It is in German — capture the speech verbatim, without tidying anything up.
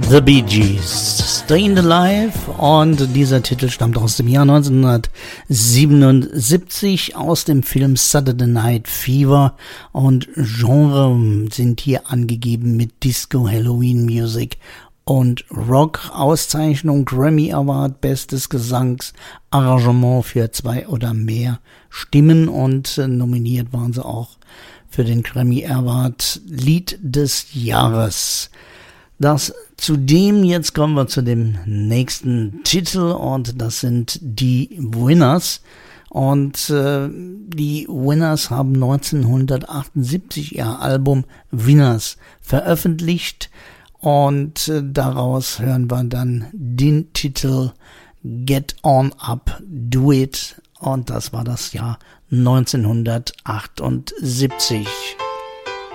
The Bee Gees, Stayin' Alive, und dieser Titel stammt aus dem Jahr neunzehnhundertsiebenundsiebzig aus dem Film Saturday Night Fever, und Genre sind hier angegeben mit Disco, Halloween Music und Rock. Auszeichnung Grammy Award, bestes Gesangsarrangement für zwei oder mehr Stimmen, und äh, nominiert waren sie auch für den Grammy Award Lied des Jahres. Das zudem, jetzt kommen wir zu dem nächsten Titel, und das sind die Winners. Und äh, die Winners haben neunzehnhundertachtundsiebzig ihr Album Winners veröffentlicht, und äh, daraus hören wir dann den Titel Get On Up, Do It, und das war das Jahr neunzehnhundertachtundsiebzig.